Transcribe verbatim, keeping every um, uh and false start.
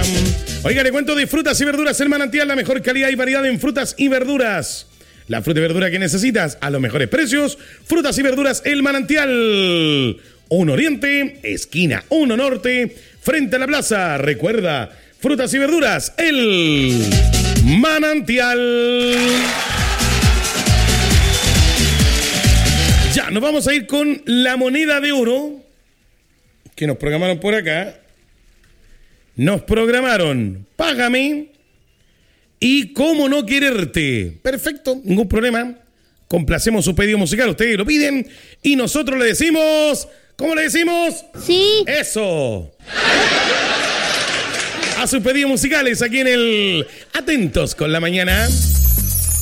Oiga, le cuento de frutas y verduras El Manantial, la mejor calidad y variedad en frutas y verduras. La fruta y verdura que necesitas a los mejores precios. Frutas y verduras El Manantial. uno Oriente, esquina uno Norte, frente a la plaza. Recuerda, frutas y verduras El Manantial. Ya, nos vamos a ir con la moneda de oro que nos programaron por acá. Nos programaron Págame y Cómo no quererte. Perfecto, ningún problema. Complacemos su pedido musical, ustedes lo piden y nosotros le decimos... ¿Cómo le decimos? Sí. Eso. A sus pedidos musicales aquí en el Atentos con la Mañana.